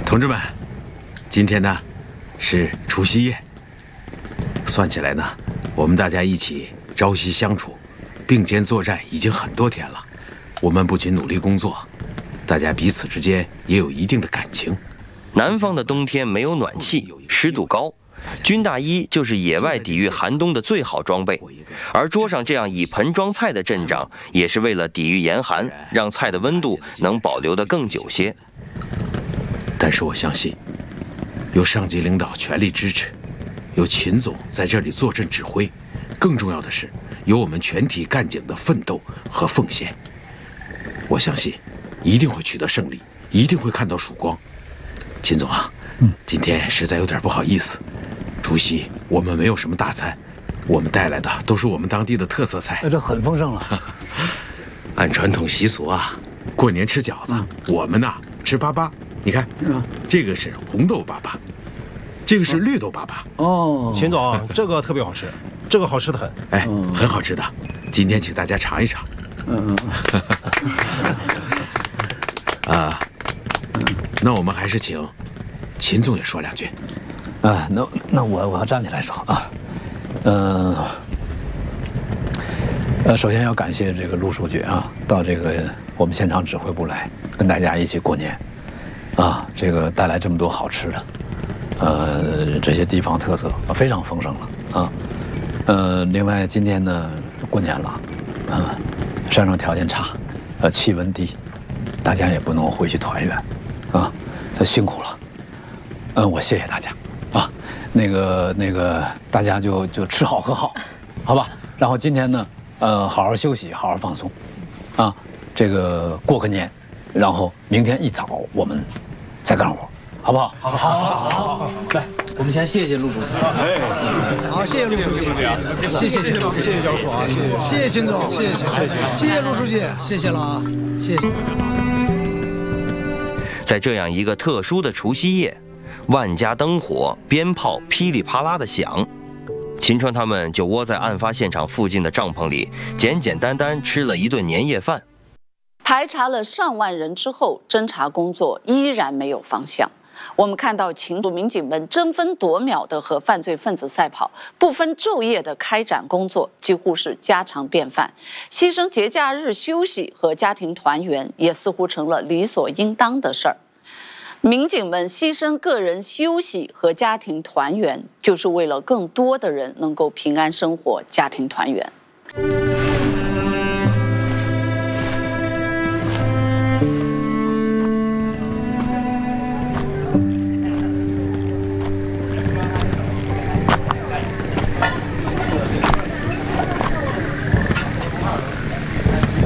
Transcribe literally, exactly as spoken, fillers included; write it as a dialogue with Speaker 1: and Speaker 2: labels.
Speaker 1: 同志们，今天呢是除夕夜，算起来呢，我们大家一起朝夕相处，并肩作战已经很多天了。我们不仅努力工作，大家彼此之间也有一定的感情。
Speaker 2: 南方的冬天没有暖气，湿度高，军大衣就是野外抵御寒冬的最好装备。而桌上这样以盆装菜的阵仗，也是为了抵御严寒，让菜的温度能保留得更久些。
Speaker 1: 但是我相信，有上级领导全力支持，有秦总在这里坐镇指挥，更重要的是有我们全体干警的奋斗和奉献。我相信一定会取得胜利，一定会看到曙光。秦总啊，嗯，今天实在有点不好意思，除夕我们没有什么大餐，我们带来的都是我们当地的特色菜。
Speaker 3: 这很丰盛了。
Speaker 1: 按传统习俗啊，过年吃饺子，嗯、我们呐吃粑粑。你看，嗯、这个是红豆粑粑，这个是绿豆粑粑。
Speaker 4: 哦，秦总，这个特别好吃，这个好吃的很。
Speaker 1: 哎，嗯、很好吃的，今天请大家尝一尝。嗯嗯。啊，那我们还是请秦总也说两句。
Speaker 3: 啊，那那我我要站起来说啊，嗯、呃，呃，首先要感谢这个陆书记啊，到这个我们现场指挥部来，跟大家一起过年，啊，这个带来这么多好吃的，呃，这些地方特色非常丰盛了啊，呃，另外今天呢过年了，啊，山上条件差，呃，气温低。大家也不能回去团圆，啊，他辛苦了，嗯，我谢谢大家，啊，那个那个大家就就吃好喝好，好吧？然后今天呢，呃，好好休息，好好放松，啊，这个过个年，然后明天一早我们再干活，好不好？
Speaker 5: 好，好，好，好，好，来，我们先谢谢陆书记。
Speaker 6: 哎，
Speaker 4: 好，谢谢陆书记，谢谢谢谢谢谢教授啊，谢谢谢谢秦总，谢谢谢谢谢谢陆书记，谢谢了啊，谢谢。
Speaker 2: 在这样一个特殊的除夕夜，万家灯火，鞭炮噼里啪啦的响，秦川他们就窝在案发现场附近的帐篷里，简简单单吃了一顿年夜饭。
Speaker 7: 排查了上万人之后，侦查工作依然没有方向。我们看到秦组民警们争分夺秒地和犯罪分子赛跑，不分昼夜地开展工作，几乎是家常便饭。牺牲节假日休息和家庭团圆，也似乎成了理所应当的事儿。民警们牺牲个人休息和家庭团圆，就是为了更多的人能够平安生活、家庭团圆。